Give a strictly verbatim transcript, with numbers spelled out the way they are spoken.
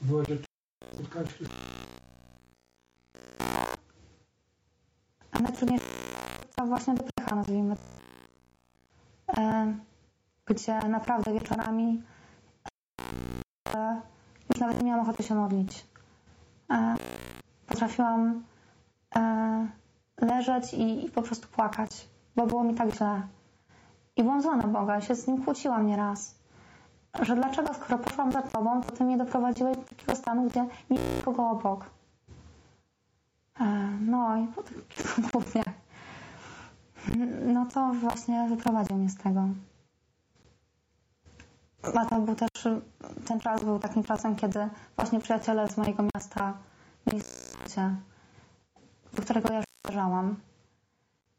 Było rzeczy, spotkałeś się? A najtrudniejsza to właśnie wypycha, nazwijmy. E, gdzie naprawdę wieczorami e, już nawet nie miałam ochoty się modlić. E, potrafiłam e, leżeć i, i po prostu płakać, bo było mi tak źle. I byłam zła na Boga, się z Nim kłóciłam nieraz. Że dlaczego, skoro poszłam za Tobą, to Ty mnie doprowadziłeś do takiego stanu, gdzie nie ma nikogo obok. E, no i po tych kilku kłótniach, no to właśnie wyprowadził mnie z tego. A to był też, ten czas był takim czasem, kiedy właśnie przyjaciele z mojego miasta mieli życie, do którego ja już należałam.